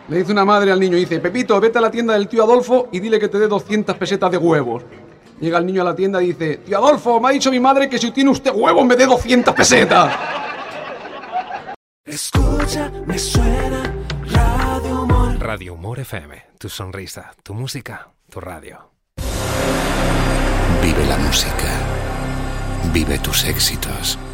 Le dice una madre al niño, dice, Pepito, vete a la tienda del tío Adolfo y dile que te dé 200 pesetas de huevos. Llega el niño a la tienda y dice, tío Adolfo, me ha dicho mi madre que si tiene usted huevos me dé 200 pesetas. Escucha, me suena Radio Humor. Radio Humor FM, tu sonrisa, tu música, tu radio. Vive la música. Vive tus éxitos.